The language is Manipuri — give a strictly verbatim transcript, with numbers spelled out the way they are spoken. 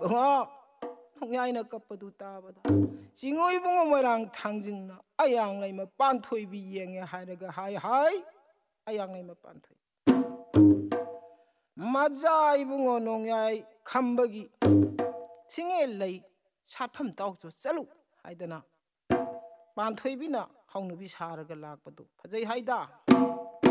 ꯕꯉꯣ ꯅꯣꯡꯌꯥꯏꯅ ꯀꯞꯄꯗꯨ ꯇꯥꯕꯗ ꯆꯤꯡꯉꯨ ꯏꯕꯨꯡꯉꯣ ꯃꯣꯏꯔꯥꯡ ꯊꯥꯡꯖꯤꯡꯅ ꯑꯌꯥꯡꯂꯩ ꯃꯄꯥꯟ ꯊꯣꯏꯕꯤ ꯌꯦꯡꯉꯦ ꯍꯥꯏꯔꯒ ꯍꯥꯏ ꯍꯥꯏ ꯑꯌꯥꯡꯂꯩ ꯃꯄꯥꯟ ꯊꯣꯏꯕꯤ ꯃꯖꯥ 이붕어 농야이 ꯈꯝꯕꯒꯤ ꯁꯤꯡꯉꯦꯜ ꯂꯩ ꯁꯥꯠꯐꯝ ꯇꯥꯎꯆꯣ ꯆꯠꯂꯨ ꯍꯥꯏꯗꯅ ꯄꯥꯟꯊꯣꯏꯕꯤꯅ ꯍꯧꯅꯕꯤ ꯁꯥꯔꯒ ꯂꯥꯛꯄꯗꯨ ꯐꯖꯩ ꯍꯥꯏꯗ